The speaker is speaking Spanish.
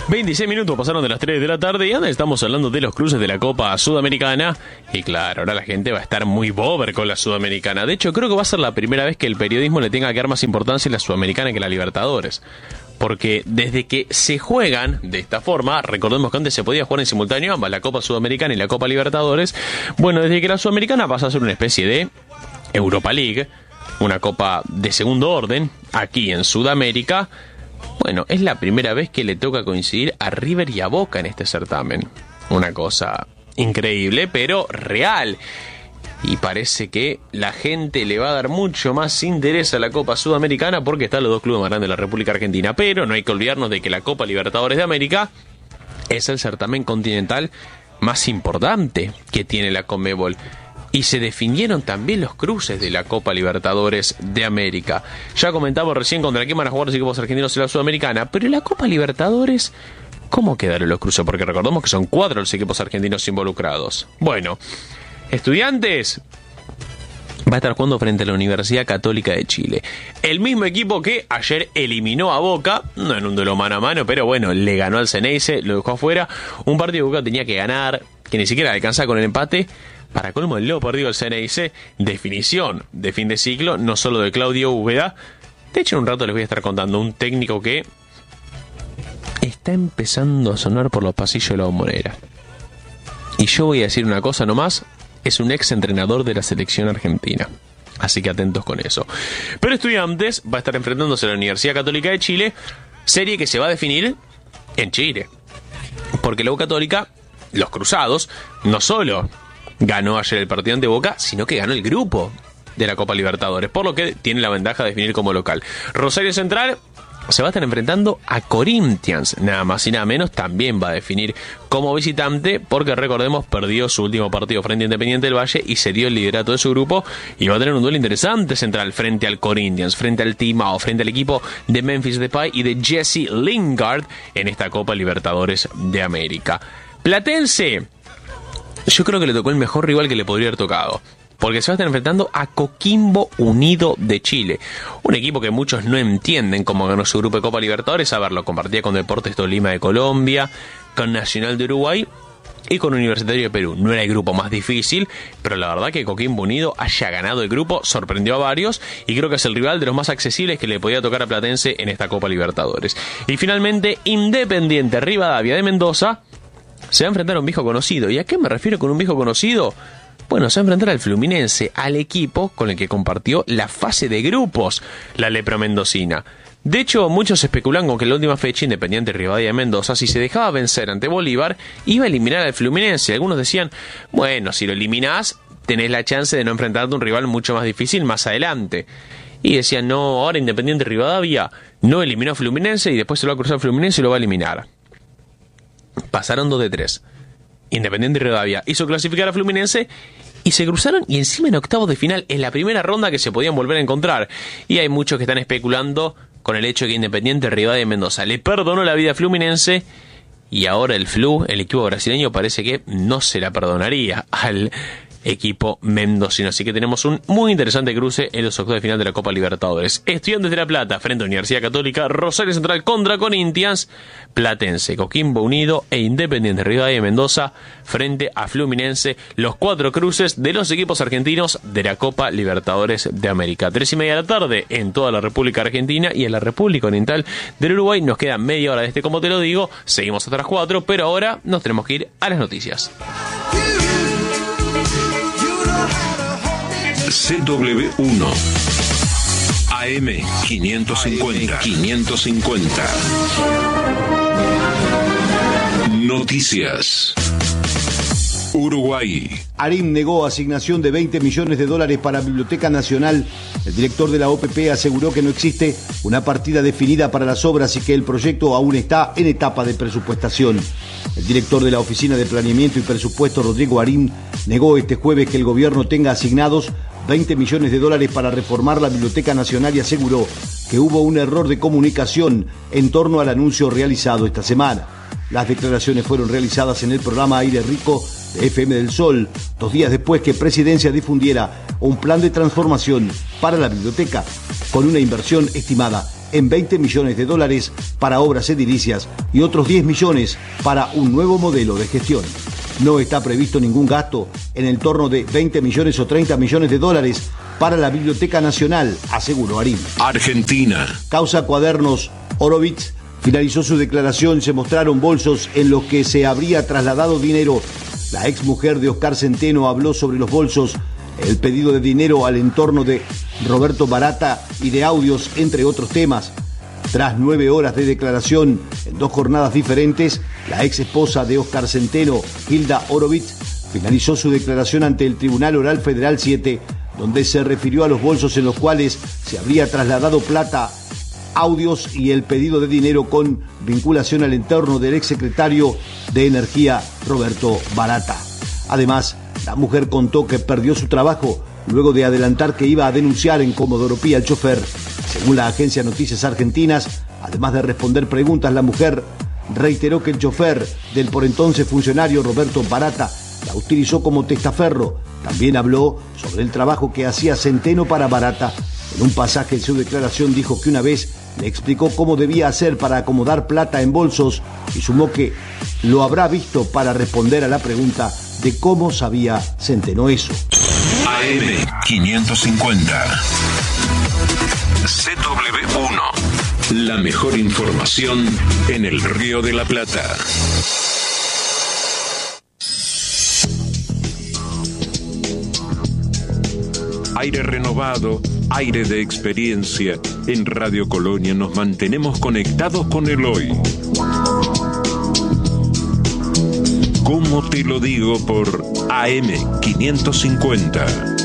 26 minutos pasaron de las 3 de la tarde y ahora estamos hablando de los cruces de la Copa Sudamericana. Y claro, ahora la gente va a estar muy bober con la Sudamericana. De hecho, creo que va a ser la primera vez que el periodismo le tenga que dar más importancia a la Sudamericana que a la Libertadores. Porque desde que se juegan de esta forma, recordemos que antes se podía jugar en simultáneo ambas, la Copa Sudamericana y la Copa Libertadores. Bueno, desde que la Sudamericana pasa a ser una especie de Europa League, una copa de segundo orden, aquí en Sudamérica. Bueno, es la primera vez que le toca coincidir a River y a Boca en este certamen. Una cosa increíble, pero real. Y parece que la gente le va a dar mucho más interés a la Copa Sudamericana porque están los dos clubes más grandes de la República Argentina. Pero no hay que olvidarnos de que la Copa Libertadores de América es el certamen continental más importante que tiene la Conmebol. Y se definieron también los cruces de la Copa Libertadores de América. Ya comentamos recién contra quién van a jugar los equipos argentinos en la Sudamericana, pero en la Copa Libertadores, ¿cómo quedaron los cruces? Porque recordemos que son 4 los equipos argentinos involucrados. Bueno, Estudiantes va a estar jugando frente a la Universidad Católica de Chile. El mismo equipo que ayer eliminó a Boca, no en un duelo mano a mano, pero bueno, le ganó al Ceneice, lo dejó afuera. Un partido que Boca tenía que ganar, que ni siquiera alcanzaba con el empate. Para colmo del lo perdido el Ceneice, definición de fin de ciclo, no solo de Claudio Úbeda. De hecho, en un rato les voy a estar contando un técnico que está empezando a sonar por los pasillos de la Bombonera. Y yo voy a decir una cosa nomás, es un ex entrenador de la selección argentina. Así que atentos con eso. Pero Estudiantes va a estar enfrentándose a la Universidad Católica de Chile, serie que se va a definir en Chile. Porque la U Católica, los cruzados, no solo ganó ayer el partido ante Boca, sino que ganó el grupo de la Copa Libertadores, por lo que tiene la ventaja de definir como local. Rosario Central se va a estar enfrentando a Corinthians, nada más y nada menos, también va a definir como visitante, porque recordemos, perdió su último partido frente a Independiente del Valle y se dio el liderato de su grupo, y va a tener un duelo interesante Central frente al Corinthians, frente al Timao, frente al equipo de Memphis Depay y de Jesse Lingard en esta Copa Libertadores de América. Platense, yo creo que le tocó el mejor rival que le podría haber tocado, porque se va a estar enfrentando a Coquimbo Unido de Chile, un equipo que muchos no entienden cómo ganó su grupo de Copa Libertadores. A ver, lo compartía con Deportes Tolima de Colombia, con Nacional de Uruguay y con Universitario de Perú. No era el grupo más difícil, pero la verdad que Coquimbo Unido haya ganado el grupo sorprendió a varios y creo que es el rival de los más accesibles que le podía tocar a Platense en esta Copa Libertadores. Y finalmente, Independiente Rivadavia de Mendoza se va a enfrentar a un viejo conocido. ¿Y a qué me refiero con un viejo conocido? Bueno, se va a enfrentar al Fluminense, al equipo con el que compartió la fase de grupos, la lepra mendocina. De hecho, muchos especulan con que en la última fecha Independiente Rivadavia de Mendoza, si se dejaba vencer ante Bolívar, iba a eliminar al Fluminense. Algunos decían, bueno, si lo eliminás, tenés la chance de no enfrentarte a un rival mucho más difícil más adelante. Y decían, no, ahora Independiente Rivadavia no eliminó a Fluminense y después se lo va a cruzar a Fluminense y lo va a eliminar. Pasaron 2 de 3. Independiente Rivadavia hizo clasificar a Fluminense y se cruzaron, y encima en octavos de final, en la primera ronda que se podían volver a encontrar. Y hay muchos que están especulando con el hecho de que Independiente Rivadavia de Mendoza le perdonó la vida a Fluminense y ahora el Flu, el equipo brasileño, parece que no se la perdonaría al equipo mendocino. Así que tenemos un muy interesante cruce en los octavos de final de la Copa Libertadores. Estudiantes de La Plata frente a Universidad Católica, Rosario Central contra Corinthians, Platense, Coquimbo Unido e Independiente Rivadavia de Mendoza frente a Fluminense, los 4 cruces de los equipos argentinos de la Copa Libertadores de América. 3:30 de la tarde en toda la República Argentina y en la República Oriental del Uruguay. Nos queda media hora de este, como te lo digo, seguimos hasta las 4, pero ahora nos tenemos que ir a las noticias. CW1 AM 550 Noticias. Uruguay. ARIM negó asignación de $20 millones para Biblioteca Nacional. El director de la OPP aseguró que no existe una partida definida para las obras y que el proyecto aún está en etapa de presupuestación. El director de la Oficina de Planeamiento y Presupuesto, Rodrigo ARIM, negó este jueves que el gobierno tenga asignados $20 millones para reformar la Biblioteca Nacional y aseguró que hubo un error de comunicación en torno al anuncio realizado esta semana. Las declaraciones fueron realizadas en el programa Aire Rico de FM del Sol, 2 días después que Presidencia difundiera un plan de transformación para la biblioteca, con una inversión estimada en 20 millones de dólares para obras edilicias y otros 10 millones para un nuevo modelo de gestión. No está previsto ningún gasto en el torno de 20 millones o 30 millones de dólares para la Biblioteca Nacional, aseguró Arim. Argentina. Causa Cuadernos. Horowitz finalizó su declaración. Se mostraron bolsos en los que se habría trasladado dinero. La exmujer de Oscar Centeno habló sobre los bolsos, el pedido de dinero al entorno de Roberto Barata y de audios, entre otros temas. Tras 9 horas de declaración en 2 jornadas diferentes, la ex esposa de Oscar Centeno, Hilda Horowitz, finalizó su declaración ante el Tribunal Oral Federal 7, donde se refirió a los bolsos en los cuales se habría trasladado plata, audios y el pedido de dinero con vinculación al entorno del exsecretario de Energía, Roberto Barata. Además, la mujer contó que perdió su trabajo luego de adelantar que iba a denunciar en Comodoro Pi al chofer. Según la agencia Noticias Argentinas, además de responder preguntas, la mujer reiteró que el chofer del por entonces funcionario Roberto Barata la utilizó como testaferro. También habló sobre el trabajo que hacía Centeno para Barata. En un pasaje de su declaración dijo que una vez le explicó cómo debía hacer para acomodar plata en bolsos y sumó que lo habrá visto para responder a la pregunta de cómo sabía Centeno eso. AM 550. CW1. La mejor información en el Río de la Plata. Aire renovado, aire de experiencia. En Radio Colonia nos mantenemos conectados con el hoy. ¿Cómo te lo digo? Por AM 550.